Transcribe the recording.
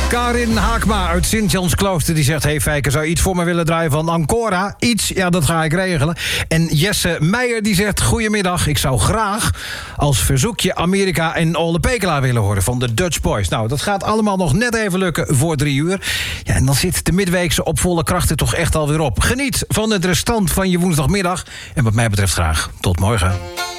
Karin Haakma uit Sint-Jans-Klooster die zegt... Hey Fijke, zou je iets voor me willen draaien van Ancora? Iets? Ja, dat ga ik regelen. En Jesse Meijer die zegt... Goedemiddag, ik zou graag als verzoekje Amerika en Ole Pekela willen horen... van de Dutch Boys. Nou, dat gaat allemaal nog net even lukken voor 3 uur. Ja, en dan zit de midweekse op volle krachten toch echt alweer op. Geniet van het restant van je woensdagmiddag. En wat mij betreft graag tot morgen.